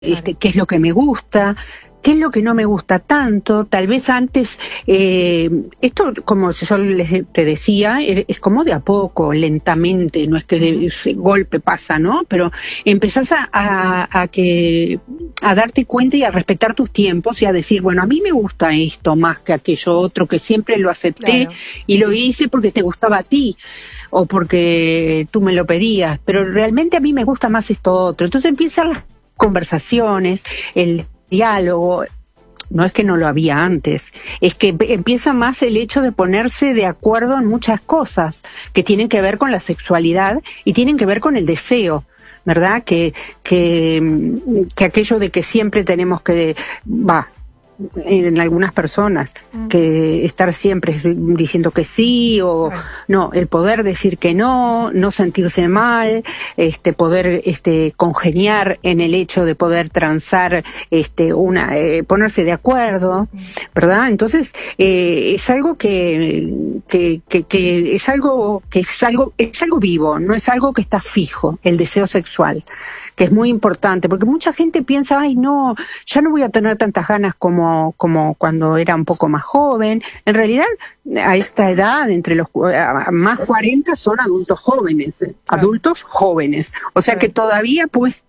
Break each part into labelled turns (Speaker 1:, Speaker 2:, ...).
Speaker 1: qué es lo que me gusta, qué es lo que no me gusta tanto. Tal vez antes, esto, como yo te decía, es como de a poco, lentamente, no es que de golpe pasa, ¿no? Pero empezás a darte cuenta y a respetar tus tiempos y a decir, bueno, a mí me gusta esto más que aquello otro, que siempre lo acepté, claro, y lo hice porque te gustaba a ti o porque tú me lo pedías, pero realmente a mí me gusta más esto otro. Entonces empiezan las conversaciones, el diálogo. No es que no lo había antes, es que empieza más el hecho de ponerse de acuerdo en muchas cosas que tienen que ver con la sexualidad y tienen que ver con el deseo, ¿verdad? Que aquello de que siempre tenemos que, en algunas personas, que estar siempre diciendo que sí o no, el poder decir que no sentirse mal, poder congeniar en el hecho de poder transar, ponerse de acuerdo, ¿verdad? Entonces, es algo que es algo vivo, no es algo que está fijo, el deseo sexual, que es muy importante, porque mucha gente piensa, ay no, ya no voy a tener tantas ganas como cuando era un poco más joven. En realidad, a esta edad, entre los más 40 son adultos jóvenes, adultos jóvenes, o sea que todavía pues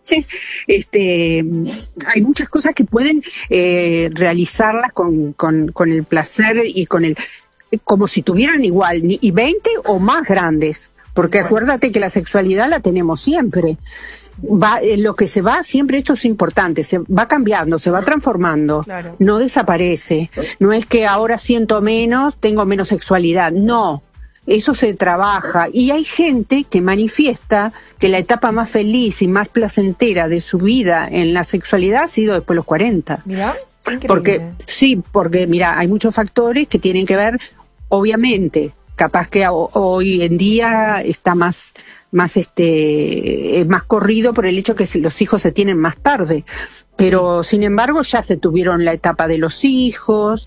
Speaker 1: hay muchas cosas que pueden realizarlas con el placer y con el, como si tuvieran igual, y 20 o más grandes, porque acuérdate que la sexualidad la tenemos siempre. Lo que se va siempre, esto es importante, se va cambiando, se va transformando, claro, no desaparece, no es que ahora siento menos, tengo menos sexualidad, no, eso se trabaja, y hay gente que manifiesta que la etapa más feliz y más placentera de su vida en la sexualidad ha sido después de los 40.
Speaker 2: Mirá,
Speaker 1: porque mira, hay muchos factores que tienen que ver, obviamente, capaz que hoy en día está más corrido por el hecho que los hijos se tienen más tarde, pero sin embargo ya se tuvieron la etapa de los hijos,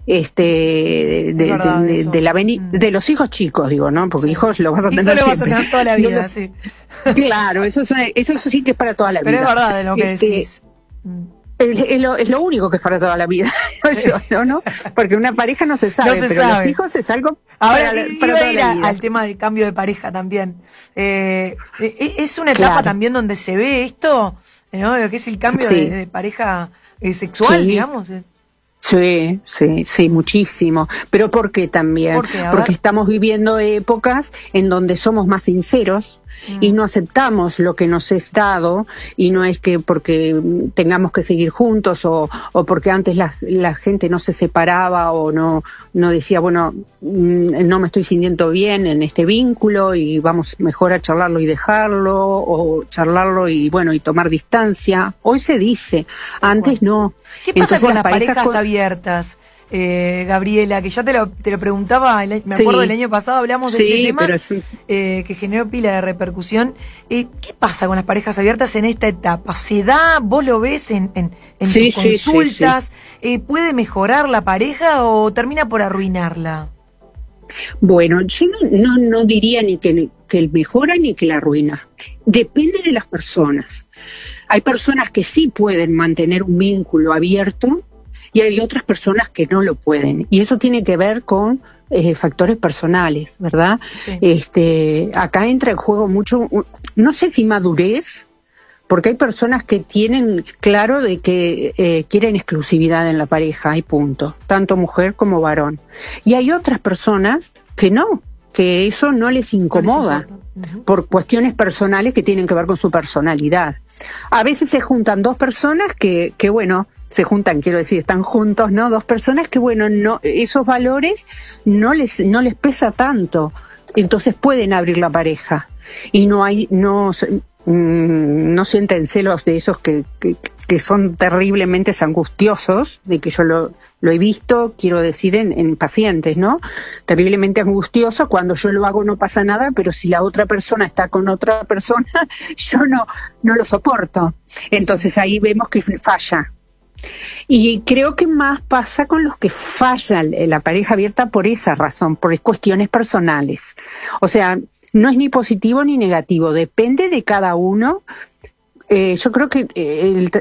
Speaker 1: de los hijos chicos, digo, ¿no? Porque hijos lo vas a tener siempre.
Speaker 2: Vas a tener toda la vida, sí.
Speaker 1: Claro, eso sí que es para toda la vida.
Speaker 2: Pero es verdad de lo que decís.
Speaker 1: Es lo único que es para toda la vida, ¿no? Porque una pareja no se sabe, los hijos es algo
Speaker 2: ahora,
Speaker 1: para toda la vida.
Speaker 2: Al tema del cambio de pareja también. Es una etapa también donde se ve esto, ¿no? Lo que es el cambio de pareja sexual, digamos.
Speaker 1: Sí, muchísimo. Pero ¿por qué también? Porque estamos viviendo épocas en donde somos más sinceros y no aceptamos lo que nos es dado, y no es que porque tengamos que seguir juntos o porque antes la gente no se separaba o no decía, bueno, no me estoy sintiendo bien en este vínculo y vamos mejor a charlarlo y dejarlo, o charlarlo y bueno, y tomar distancia. Hoy se dice, antes no.
Speaker 2: ¿Qué pasa con las parejas abiertas, Gabriela? Que ya te lo preguntaba, me acuerdo el año pasado hablamos de este tema, que generó pila de repercusión. ¿Qué pasa con las parejas abiertas en esta etapa? ¿Se da? ¿Vos lo ves en tus consultas? ¿Puede mejorar la pareja o termina por arruinarla?
Speaker 1: Bueno, yo no diría ni que mejora ni que la arruina. Depende de las personas. Hay personas que sí pueden mantener un vínculo abierto y hay otras personas que no lo pueden. Y eso tiene que ver con factores personales, ¿verdad? Sí. Acá entra en juego mucho, no sé si madurez, porque hay personas que tienen claro de que quieren exclusividad en la pareja y punto, tanto mujer como varón. Y hay otras personas que no, que eso no les incomoda por cuestiones personales que tienen que ver con su personalidad. A veces se juntan dos personas que bueno, se juntan, quiero decir, están juntos, ¿no? Dos personas que bueno, no, esos valores no les pesa tanto, entonces pueden abrir la pareja y no sienten celos de esos que son terriblemente angustiosos, de que yo lo he visto, quiero decir, en pacientes, ¿no? Terriblemente angustioso, cuando yo lo hago no pasa nada, pero si la otra persona está con otra persona, yo no lo soporto. Entonces ahí vemos que falla. Y creo que más pasa con los que fallan la pareja abierta por esa razón, por cuestiones personales. O sea, no es ni positivo ni negativo, depende de cada uno yo creo que